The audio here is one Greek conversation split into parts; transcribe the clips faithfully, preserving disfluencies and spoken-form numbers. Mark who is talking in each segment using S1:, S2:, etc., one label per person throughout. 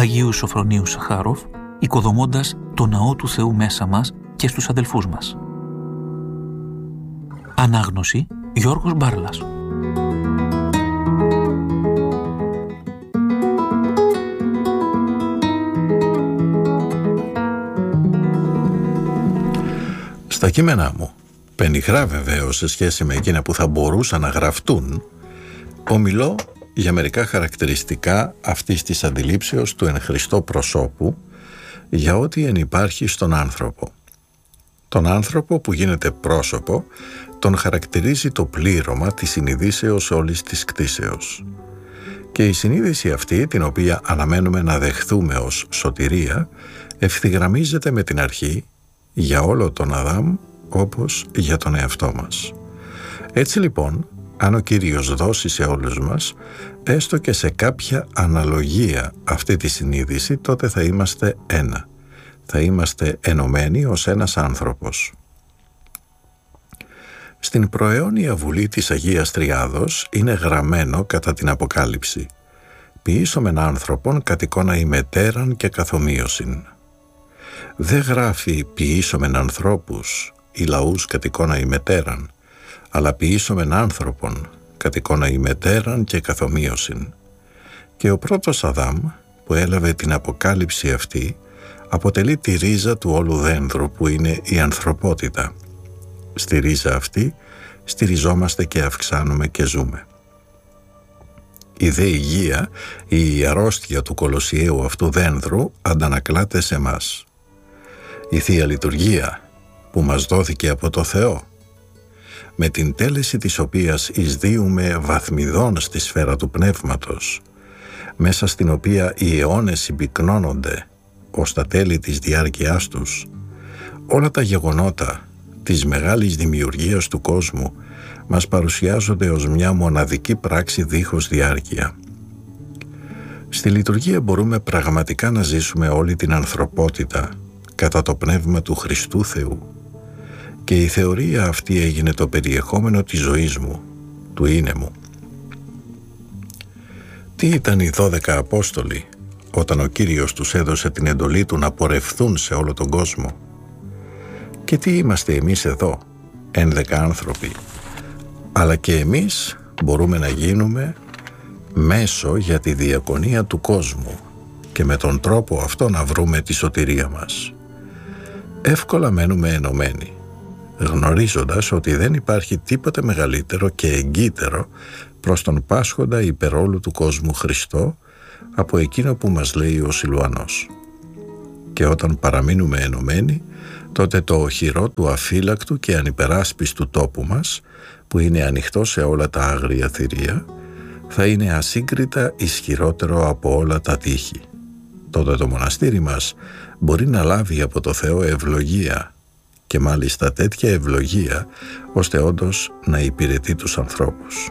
S1: Αγίου Σοφρονίου Σαχάροφ, οικοδομώντας το ναό του Θεού μέσα μας και στους αδελφούς μας. Ανάγνωση Γιώργος Μπάρλας.
S2: Στα κείμενά μου, πενιχρά βεβαίως σε σχέση με εκείνα που θα μπορούσαν να γραφτούν, ομιλώ για μερικά χαρακτηριστικά αυτής της αντιλήψεως του εν Χριστώ προσώπου, για ό,τι εν υπάρχει στον άνθρωπο. Τον άνθρωπο που γίνεται πρόσωπο, τον χαρακτηρίζει το πλήρωμα της συνειδήσεως όλης της κτήσεως. Και η συνείδηση αυτή, την οποία αναμένουμε να δεχθούμε ως σωτηρία, ευθυγραμμίζεται με την αρχή για όλο τον Αδάμ όπως για τον εαυτό μας. Έτσι λοιπόν, αν ο Κύριος δώσει σε όλους μας, έστω και σε κάποια αναλογία αυτή τη συνείδηση, τότε θα είμαστε ένα. Θα είμαστε ενωμένοι ως ένας άνθρωπος. Στην προαιώνια βουλή της Αγίας Τριάδος είναι γραμμένο κατά την Αποκάλυψη «Ποιήσομεν άνθρωπον κατ' εικόνα ημετέραν και καθομοίωσιν». Δεν γράφει «ποιήσομεν ανθρώπους» ή λαούς κατ' εικόνα ημετέραν, αλλά «ποιήσομεν άνθρωπον» κατ' εικόνα ημετέραν και καθομοίωσιν. Και ο πρώτος Αδάμ που έλαβε την αποκάλυψη αυτή αποτελεί τη ρίζα του όλου δένδρου που είναι η ανθρωπότητα. Στη ρίζα αυτή στηριζόμαστε και αυξάνουμε και ζούμε. Η δε υγεία, η αρρώστια του κολοσιαίου αυτού δένδρου αντανακλάται σε μας. Η Θεία Λειτουργία που μας δόθηκε από το Θεό, με την τέλεση της οποίας εισδύουμε βαθμιδών στη σφαίρα του πνεύματος, μέσα στην οποία οι αιώνες συμπυκνώνονται ως τα τέλη της διάρκειάς τους, όλα τα γεγονότα της μεγάλης δημιουργίας του κόσμου μας παρουσιάζονται ως μια μοναδική πράξη δίχως διάρκεια. Στη λειτουργία μπορούμε πραγματικά να ζήσουμε όλη την ανθρωπότητα κατά το πνεύμα του Χριστού Θεού, και η θεωρία αυτή έγινε το περιεχόμενο της ζωής μου, του είναι μου. Τι ήταν οι δώδεκα Απόστολοι όταν ο Κύριος τους έδωσε την εντολή του να πορευθούν σε όλο τον κόσμο? Και τι είμαστε εμείς εδώ, ένδεκα άνθρωποι? Αλλά και εμείς μπορούμε να γίνουμε μέσο για τη διακονία του κόσμου και με τον τρόπο αυτό να βρούμε τη σωτηρία μας. Εύκολα μένουμε ενωμένοι, γνωρίζοντας ότι δεν υπάρχει τίποτε μεγαλύτερο και εγκύτερο προς τον πάσχοντα υπερόλου του κόσμου Χριστό από εκείνο που μας λέει ο Σιλουανός. Και όταν παραμείνουμε ενωμένοι, τότε το οχυρό του αφύλακτου και ανυπεράσπιστου τόπου μας, που είναι ανοιχτό σε όλα τα άγρια θηρία, θα είναι ασύγκριτα ισχυρότερο από όλα τα τείχη. Τότε το μοναστήρι μας μπορεί να λάβει από το Θεό ευλογία, και μάλιστα τέτοια ευλογία ώστε όντως να υπηρετεί τους ανθρώπους.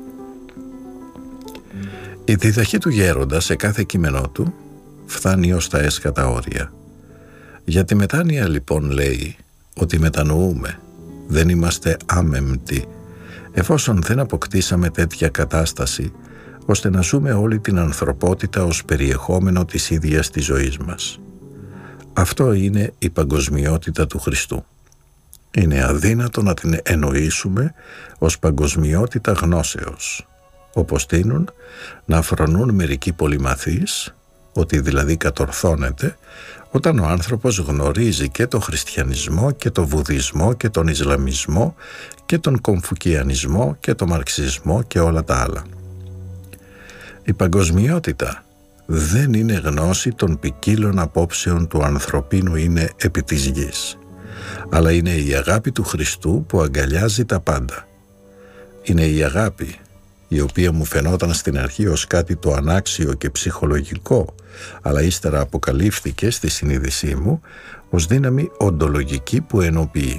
S2: Η διδαχή του γέροντα σε κάθε κείμενό του φτάνει ως τα έσχατα όρια. Για τη μετάνοια λοιπόν λέει ότι μετανοούμε, δεν είμαστε άμεμπτοι, εφόσον δεν αποκτήσαμε τέτοια κατάσταση ώστε να ζούμε όλη την ανθρωπότητα ως περιεχόμενο της ίδιας της ζωής μας. Αυτό είναι η παγκοσμιότητα του Χριστού. Είναι αδύνατο να την εννοήσουμε ως παγκοσμιότητα γνώσεως, όπως τείνουν να φρονούν μερικοί πολυμαθείς, ότι δηλαδή κατορθώνεται όταν ο άνθρωπος γνωρίζει και τον χριστιανισμό και τον βουδισμό και τον ισλαμισμό και τον κομφουκιανισμό και τον μαρξισμό και όλα τα άλλα. Η παγκοσμιότητα δεν είναι γνώση των ποικίλων απόψεων του ανθρωπίνου είναι επί της γης, αλλά είναι η αγάπη του Χριστού που αγκαλιάζει τα πάντα. Είναι η αγάπη η οποία μου φαινόταν στην αρχή ως κάτι το ανάξιο και ψυχολογικό, αλλά ύστερα αποκαλύφθηκε στη συνείδησή μου ως δύναμη οντολογική που ενοποιεί.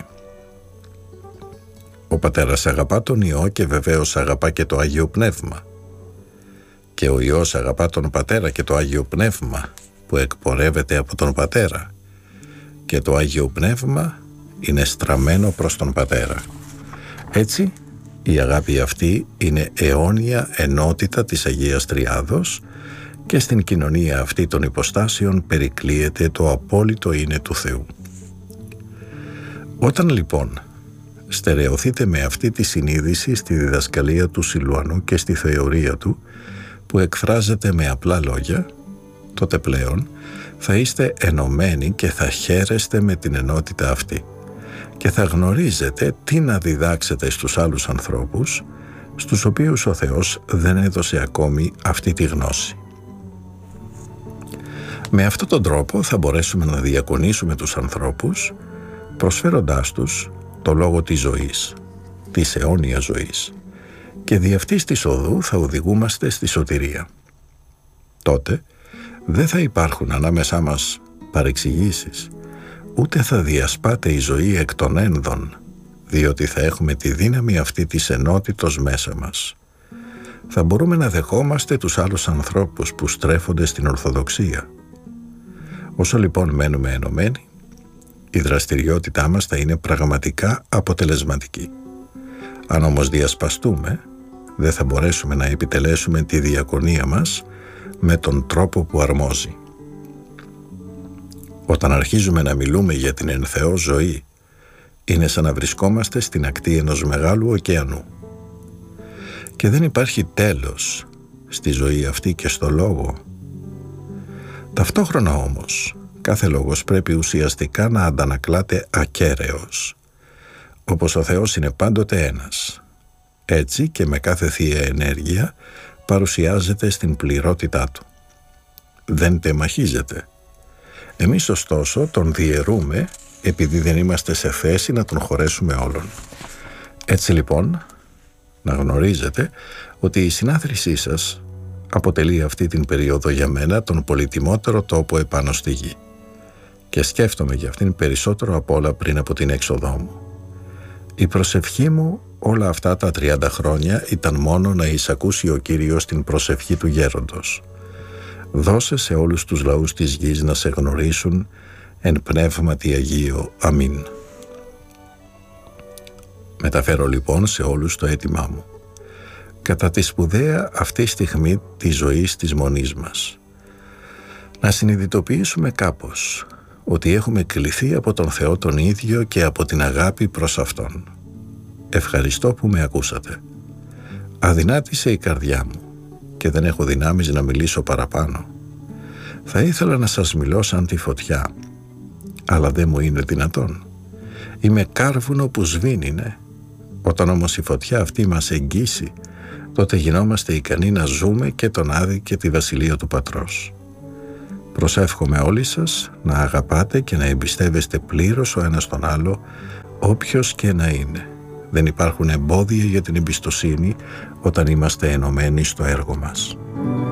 S2: Ο Πατέρας αγαπά τον Υιό και βεβαίως αγαπά και το Άγιο Πνεύμα. Και ο Υιός αγαπά τον Πατέρα και το Άγιο Πνεύμα που εκπορεύεται από τον Πατέρα. Και το Άγιο Πνεύμα είναι στραμμένο προς τον Πατέρα. Έτσι, η αγάπη αυτή είναι αιώνια ενότητα της Αγίας Τριάδος και στην κοινωνία αυτή των υποστάσεων περικλείεται το απόλυτο είναι του Θεού. Όταν λοιπόν στερεωθείτε με αυτή τη συνείδηση στη διδασκαλία του Σιλουανού και στη θεωρία του, που εκφράζεται με απλά λόγια, τότε πλέον θα είστε ενωμένοι και θα χαίρεστε με την ενότητα αυτή και θα γνωρίζετε τι να διδάξετε στους άλλους ανθρώπους, στους οποίους ο Θεός δεν έδωσε ακόμη αυτή τη γνώση. Με αυτόν τον τρόπο θα μπορέσουμε να διακονήσουμε τους ανθρώπους, προσφέροντάς τους το λόγο της ζωής, της αιώνιας ζωής, και δι' αυτής της οδού θα οδηγούμαστε στη σωτηρία. Τότε δεν θα υπάρχουν ανάμεσά μας παρεξηγήσεις, ούτε θα διασπάται η ζωή εκ των ένδων, διότι θα έχουμε τη δύναμη αυτή της ενότητος μέσα μας. Θα μπορούμε να δεχόμαστε τους άλλους ανθρώπους που στρέφονται στην Ορθοδοξία. Όσο λοιπόν μένουμε ενωμένοι, η δραστηριότητά μας θα είναι πραγματικά αποτελεσματική. Αν όμως διασπαστούμε, δεν θα μπορέσουμε να επιτελέσουμε τη διακονία μας με τον τρόπο που αρμόζει. Όταν αρχίζουμε να μιλούμε για την εν Θεώ ζωή, είναι σαν να βρισκόμαστε στην ακτή ενός μεγάλου ωκεανού. Και δεν υπάρχει τέλος στη ζωή αυτή και στο λόγο. Ταυτόχρονα όμως, κάθε λόγος πρέπει ουσιαστικά να αντανακλάται ακέραιος. Όπως ο Θεός είναι πάντοτε ένας, έτσι και με κάθε θεία ενέργεια παρουσιάζεται στην πληρότητά του. Δεν τεμαχίζεται. Εμείς ωστόσο τον διαιρούμε επειδή δεν είμαστε σε θέση να τον χωρέσουμε όλον. Έτσι λοιπόν, να γνωρίζετε ότι η συνάθρησή σας αποτελεί αυτή την περίοδο για μένα τον πολυτιμότερο τόπο επάνω στη γη, και σκέφτομαι για αυτήν περισσότερο απ' όλα πριν από την έξοδό μου. Η προσευχή μου όλα αυτά τα τριάντα χρόνια ήταν μόνο να εισακούσει ο Κύριος την προσευχή του γέροντος. Δώσε σε όλους τους λαούς της γης να σε γνωρίσουν εν πνεύματι Αγίο. Αμήν. Μεταφέρω λοιπόν σε όλους το αίτημά μου. Κατά τη σπουδαία αυτή στιγμή της ζωής της μονής μας, να συνειδητοποιήσουμε κάπως ότι έχουμε κληθεί από τον Θεό τον ίδιο και από την αγάπη προς Αυτόν. Ευχαριστώ που με ακούσατε. Αδυνάτησε η καρδιά μου και δεν έχω δυνάμεις να μιλήσω παραπάνω. Θα ήθελα να σας μιλώ σαν τη φωτιά, αλλά δεν μου είναι δυνατόν. Είμαι κάρβουνο που σβήνινε. Όταν όμως η φωτιά αυτή μας εγγύσει, τότε γινόμαστε ικανοί να ζούμε και τον Άδη και τη Βασιλεία του Πατρός. Προσεύχομαι όλοι σας να αγαπάτε και να εμπιστεύεστε πλήρως ο ένας τον άλλο, όποιος και να είναι. Δεν υπάρχουν εμπόδια για την εμπιστοσύνη όταν είμαστε ενωμένοι στο έργο μας.